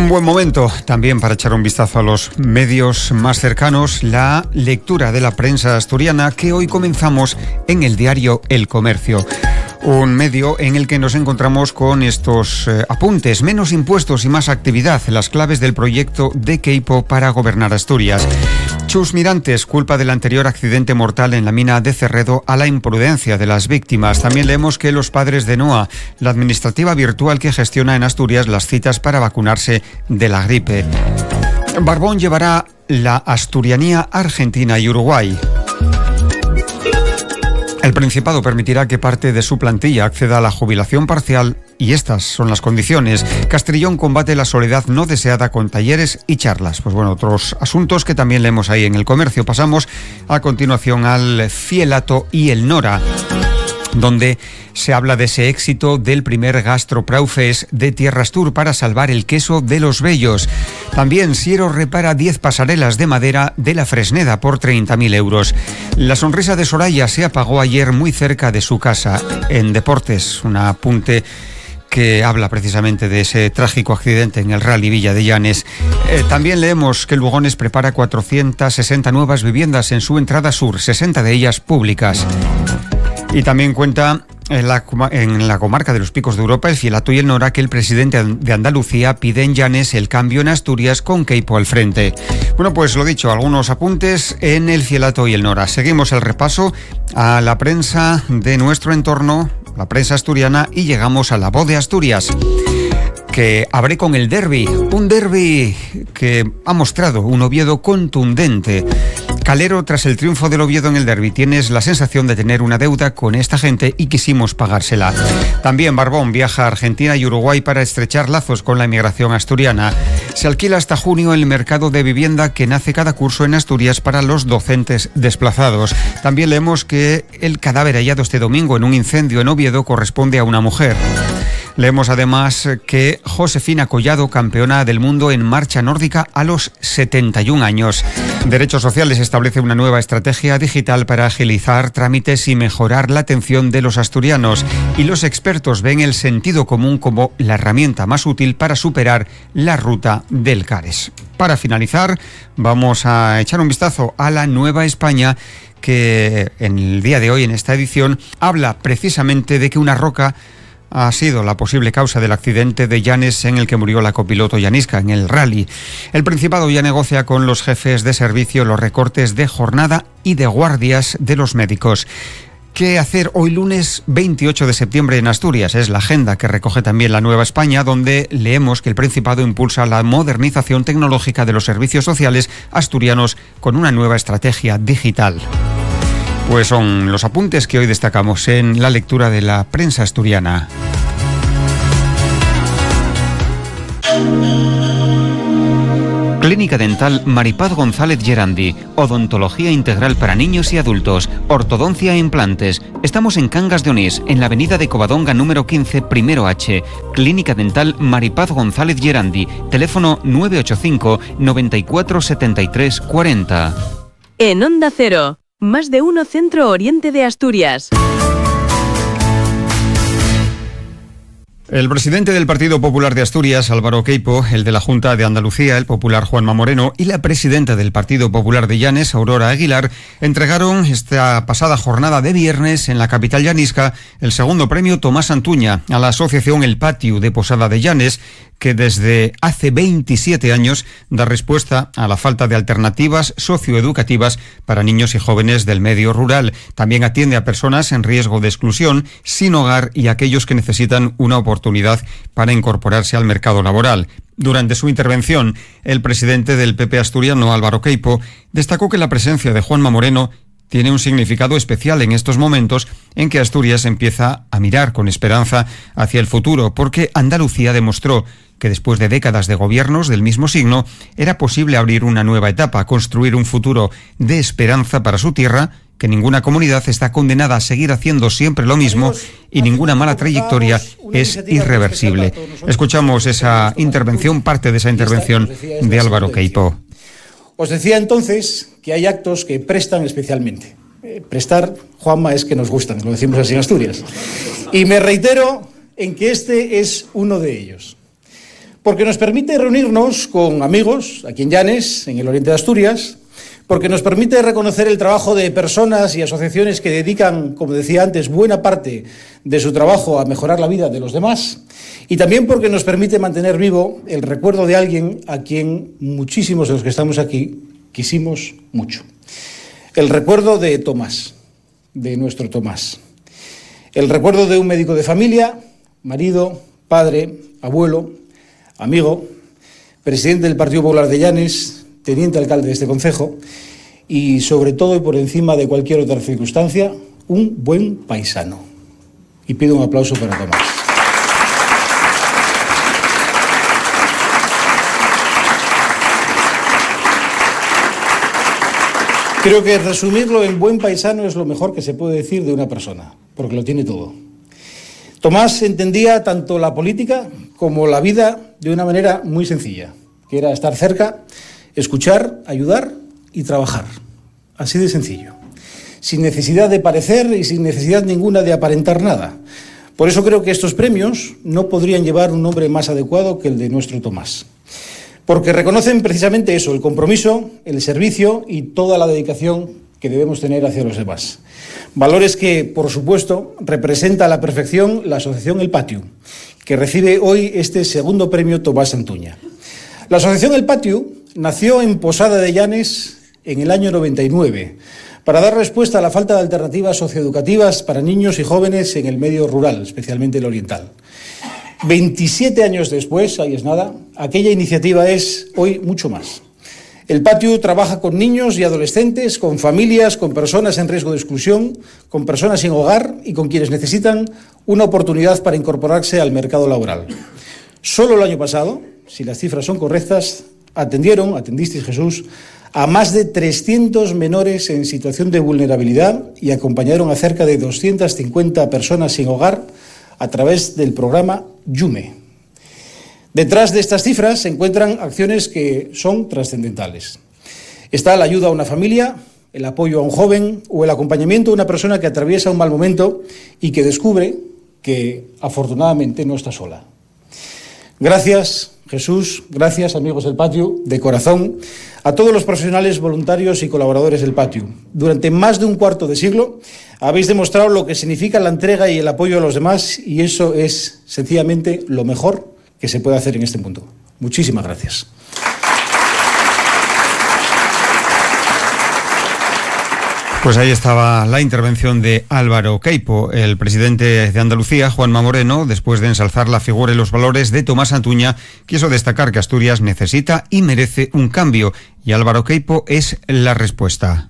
Un buen momento también para echar un vistazo a los medios más cercanos, la lectura de la prensa asturiana que hoy comenzamos en el diario El Comercio. Un medio en el que nos encontramos con estos apuntes: menos impuestos y más actividad, las claves del proyecto de Queipo para gobernar Asturias. Chus Mirantes culpa del anterior accidente mortal en la mina de Cerredo a la imprudencia de las víctimas. También leemos que los padres de NOA, la administrativa virtual que gestiona en Asturias las citas para vacunarse de la gripe. Barbón llevará la asturianía a Argentina y Uruguay. El Principado permitirá que parte de su plantilla acceda a la jubilación parcial y estas son las condiciones. Castrillón combate la soledad no deseada con talleres y charlas. Pues bueno, otros asuntos que también leemos ahí en El Comercio. Pasamos a continuación al Fielato y el Nora, donde se habla de ese éxito del primer GastroPraufest de Tierras Tour para salvar el queso de los Bellos. También Siero repara 10 pasarelas de madera de la Fresneda por 30.000 euros. La sonrisa de Soraya se apagó ayer muy cerca de su casa. En deportes, un apunte que habla precisamente de ese trágico accidente en el Rally Villa de Llanes. También leemos que Lugones prepara 460 nuevas viviendas en su entrada sur, 60 de ellas públicas. Y también cuenta en la comarca de los Picos de Europa, el Fielato y el Nora, que el presidente de Andalucía pide en Llanes el cambio en Asturias con Queipo al frente. Bueno, pues lo dicho, algunos apuntes en el Fielato y el Nora. Seguimos el repaso a la prensa de nuestro entorno, la prensa asturiana, y llegamos a La Voz de Asturias, que abre con el derbi, un derbi que ha mostrado un Oviedo contundente. Calero, tras el triunfo del Oviedo en el derbi, tienes la sensación de tener una deuda con esta gente y quisimos pagársela. También Barbón viaja a Argentina y Uruguay para estrechar lazos con la inmigración asturiana. Se alquila hasta junio el mercado de vivienda que nace cada curso en Asturias para los docentes desplazados. También leemos que el cadáver hallado este domingo en un incendio en Oviedo corresponde a una mujer. Leemos además que Josefina Collado, campeona del mundo en marcha nórdica a los 71 años. Derechos Sociales establece una nueva estrategia digital para agilizar trámites y mejorar la atención de los asturianos. Y los expertos ven el sentido común como la herramienta más útil para superar la ruta del Cares. Para finalizar, vamos a echar un vistazo a la Nueva España, que en el día de hoy, en esta edición, habla precisamente de que una roca ha sido la posible causa del accidente de Llanes en el que murió la copiloto llanisca en el rally. El Principado ya negocia con los jefes de servicio los recortes de jornada y de guardias de los médicos. ¿Qué hacer hoy lunes 28 de septiembre en Asturias? Es la agenda que recoge también la Nueva España, donde leemos que el Principado impulsa la modernización tecnológica de los servicios sociales asturianos con una nueva estrategia digital. Pues son los apuntes que hoy destacamos en la lectura de la prensa asturiana. Clínica Dental Maripaz González Gerandi. Odontología integral para niños y adultos. Ortodoncia e implantes. Estamos en Cangas de Onís, en la avenida de Covadonga número 15, primero H. Clínica Dental Maripaz González Gerandi. Teléfono 985 94 73 40. En Onda Cero, Más de Uno Centro Oriente de Asturias. El presidente del Partido Popular de Asturias, Álvaro Queipo, el de la Junta de Andalucía, el popular Juanma Moreno, y la presidenta del Partido Popular de Llanes, Aurora Aguilar, entregaron esta pasada jornada de viernes en la capital llanisca el segundo premio Tomás Antuña a la asociación El Patio de Posada de Llanes, que desde hace 27 años da respuesta a la falta de alternativas socioeducativas para niños y jóvenes del medio rural. También atiende a personas en riesgo de exclusión, sin hogar y aquellos que necesitan una oportunidad para incorporarse al mercado laboral. Durante su intervención, el presidente del PP asturiano, Álvaro Queipo, destacó que la presencia de Juanma Moreno tiene un significado especial en estos momentos en que Asturias empieza a mirar con esperanza hacia el futuro, porque Andalucía demostró que después de décadas de gobiernos del mismo signo, era posible abrir una nueva etapa, construir un futuro de esperanza para su tierra, que ninguna comunidad está condenada a seguir haciendo siempre lo mismo y ninguna mala trayectoria es irreversible. Escuchamos esa intervención, parte de esa intervención de Álvaro Queipo. Os decía entonces que hay actos que prestan especialmente. Prestar, Juanma, es que nos gustan, lo decimos así en Asturias. Y me reitero en que este es uno de ellos. porque nos permite reunirnos con amigos aquí en Llanes, en el oriente de Asturias, porque nos permite reconocer el trabajo de personas y asociaciones que dedican, como decía antes, buena parte de su trabajo a mejorar la vida de los demás, y también porque nos permite mantener vivo el recuerdo de alguien a quien muchísimos de los que estamos aquí quisimos mucho. El recuerdo de Tomás, de nuestro Tomás. El recuerdo de un médico de familia, marido, padre, abuelo, amigo, presidente del Partido Popular de Llanes, teniente alcalde de este concejo y, sobre todo y por encima de cualquier otra circunstancia, un buen paisano. Y pido un aplauso para Tomás. Creo que resumirlo en buen paisano es lo mejor que se puede decir de una persona, porque lo tiene todo. Tomás entendía tanto la política como la vida de una manera muy sencilla, que era estar cerca, escuchar, ayudar y trabajar. Así de sencillo. Sin necesidad de parecer y sin necesidad ninguna de aparentar nada. Por eso creo que estos premios no podrían llevar un nombre más adecuado que el de nuestro Tomás. Porque reconocen precisamente eso, el compromiso, el servicio y toda la dedicación que debemos tener hacia los demás. Valores que, por supuesto, representa a la perfección la Asociación El Patio, que recibe hoy este segundo premio Tomás Antuña. La Asociación El Patio nació en Posada de Llanes en el año 99 para dar respuesta a la falta de alternativas socioeducativas para niños y jóvenes en el medio rural, especialmente el oriental. 27 años después, ahí es nada, aquella iniciativa es hoy mucho más. El Patio trabaja con niños y adolescentes, con familias, con personas en riesgo de exclusión, con personas sin hogar y con quienes necesitan una oportunidad para incorporarse al mercado laboral. Solo el año pasado, si las cifras son correctas, atendisteis, Jesús, a más de 300 menores en situación de vulnerabilidad y acompañaron a cerca de 250 personas sin hogar a través del programa Yume. Detrás de estas cifras se encuentran acciones que son trascendentales. Está la ayuda a una familia, el apoyo a un joven o el acompañamiento a una persona que atraviesa un mal momento y que descubre que afortunadamente no está sola. Gracias, Jesús, gracias, amigos del Patio, de corazón, a todos los profesionales, voluntarios y colaboradores del Patio. Durante más de un cuarto de siglo habéis demostrado lo que significa la entrega y el apoyo a los demás, y eso es sencillamente lo mejor que se puede hacer en este mundo. Muchísimas gracias. Pues ahí estaba la intervención de Álvaro Queipo, el presidente de Andalucía, Juanma Moreno, después de ensalzar la figura y los valores de Tomás Antuña, quiso destacar que Asturias necesita y merece un cambio, y Álvaro Queipo es la respuesta.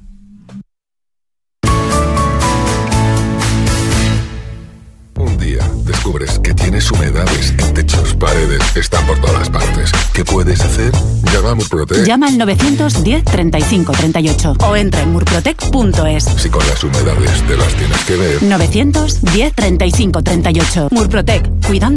Un día descubres que tienes humedades en techos, paredes, están por todas partes. ¿Qué puedes hacer? Llama a Murprotec. Llama al 910 35 38 o entra en murprotec.es. Si con las humedades te las tienes que ver. 910 35 38. Murprotec, cuidando